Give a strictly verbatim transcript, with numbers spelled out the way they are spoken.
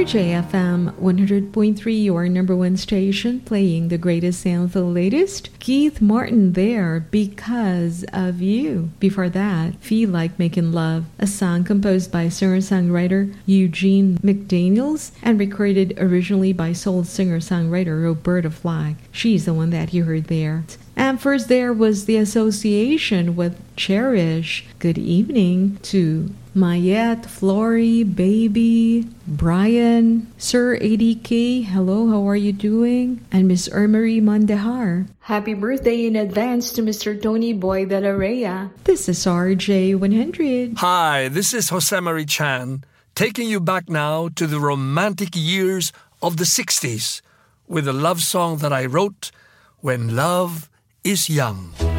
R J F M one hundred point three, your number one station, playing the greatest and the latest. Keith Martin there, Because of You. Before that, Feel Like Making Love, a song composed by singer-songwriter Eugene McDaniels and recorded originally by soul singer-songwriter Roberta Flack. She's the one that you heard there. And first there was The Association with Cherish. Good evening to Mayette, Flory, Baby, Brian, Sir A D K, hello, how are you doing? And Miss Ermery Mandahar. Happy birthday in advance to Mister Tony Boy de la Rhea. This is R J one hundred. Hi, this is Jose Marie Chan, taking you back now to the romantic years of the sixties with a love song that I wrote when love is young.